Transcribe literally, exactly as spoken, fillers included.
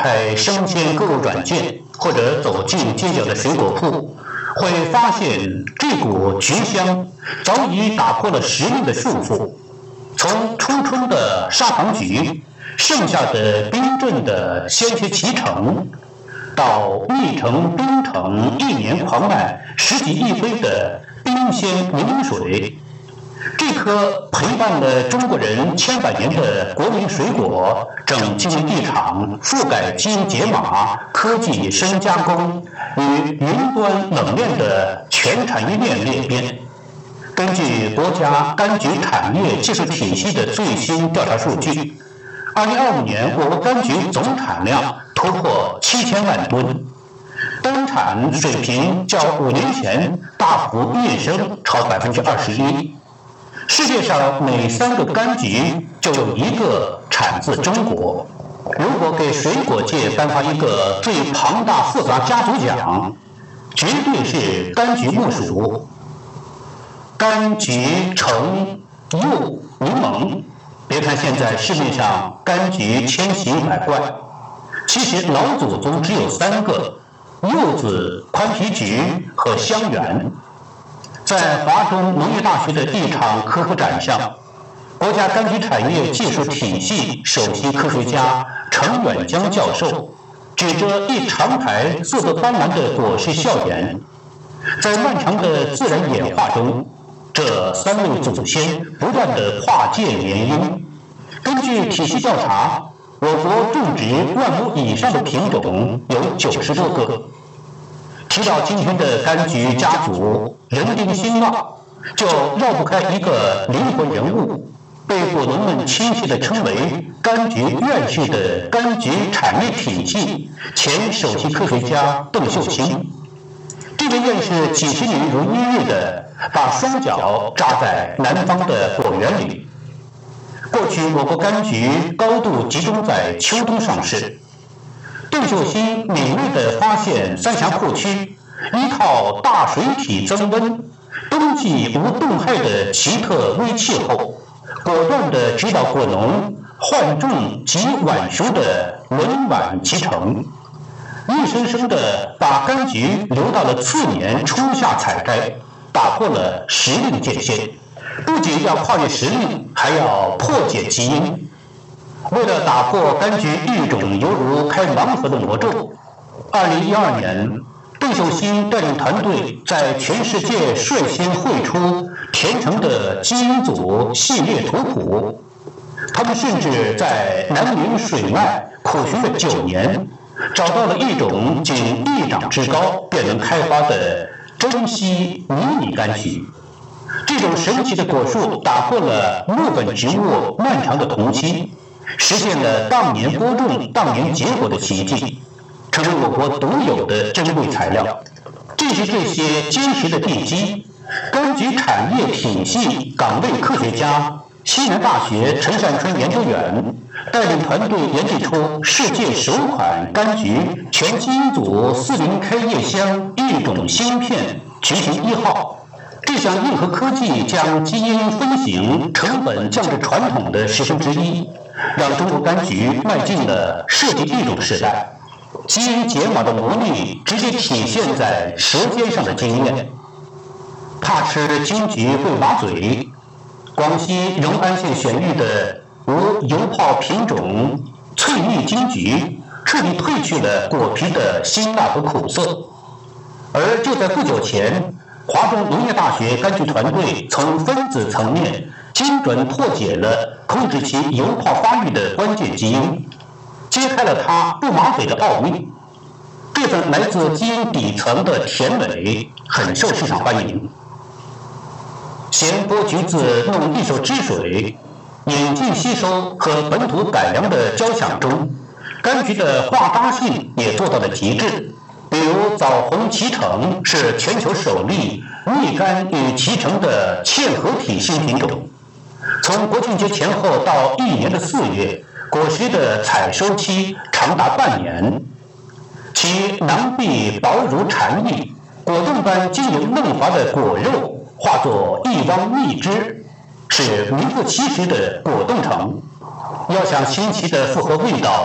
开生鲜购物软件，或者走进街角的水果铺，会发现这股菊香早已打破了时令的束缚。从初春的砂糖橘，盛夏的冰镇的鲜茄脐橙，到蜜橙、冰橙一年狂卖十几亿杯的冰鲜柠檬水，这颗陪伴了中国人千百年的国民水果，正经历一场覆盖基因解码、科技深加工与云端冷链的全产业链裂变。根据国家柑橘产业技术体系的最新调查数据，二零二五年我国柑橘总产量突破七千万吨，单产水平较五年前大幅跃升超百分之二十一。世界上每三个柑橘就有一个产自中国。如果给水果界颁发一个最庞大复杂家族奖，绝对是柑橘木属。柑橘、橙、柚、柠檬，别看现在市面上柑橘千奇百怪，其实老祖宗只有三个：柚子、宽皮橘和香橼。在华中农业大学的一场科普展上，国家柑橘产业技术体系首席科学家程远江教授指着一长排色泽斑斓的果实笑言，在漫长的自然演化中，这三位祖先不断的跨界联姻。根据体系调查，我国种植万亩以上的品种有九十多个。提到今天的柑橘家族人丁兴旺，就绕不开一个灵魂人物，被果农们亲切地称为柑橘院士的柑橘产业体系前首席科学家邓秀清。这位院士几十年如一日地把双脚扎在南方的果园里。过去我国柑橘高度集中在秋冬上市。邓秀清敏锐地发现三峡库区依靠大水体增温、冬季无冻害的奇特微气候，果断地指导果农换种及晚熟的轮晚脐橙，硬生生地把柑橘留到了次年初夏采摘，打破了时令界限。不仅要跨越时令，还要破解基因。为了打破柑橘育种犹如开盲盒的魔咒，二零一二年，邓秀清带领团队在全世界率先绘出甜橙的基因组系列图谱。他们甚至在南溟水脉苦寻了九年，找到了一种仅一掌之高便能开花的珍稀迷你柑橘。这种神奇的果树打破了木本植物漫长的同期，实现了当年播种当年结果的奇迹，成为我国独有的珍贵材料。正是这些坚实的地基，柑橘产业体系岗位科学家西南大学陈善春研究员带领团队研制出世界首款柑橘全基因组四零 K 叶香育种芯片橘形一号。这项硬核科技将基因分型成本降至传统的十分之一，让中国柑橘迈进了设计育种时代。基因解码的魔力直接体现在舌尖上的经验。怕吃金桔会麻嘴，广西荣安县选育的无油泡品种翠蜜金桔彻底褪去了果皮的辛辣和苦涩。而就在不久前，华中农业大学柑橘团队从分子层面精准破解了控制其油泡发育的关键基因，揭开了它不麻嘴的奥秘。这份来自基因底层的甜美很受市场欢迎。咸剥橘子弄一手汁水，引进吸收和本土改良的交响中，柑橘的化搭性也做到了极致。比如枣红脐橙是全球首例蜜柑与脐橙的嵌合体新品种。从国庆节前后到一年的四月，果实的采收期长达半年，其囊壁薄如蝉翼，果冻般晶莹嫩滑的果肉化作一汪蜜汁，是名副其实的果冻橙。要想新奇的复合味道，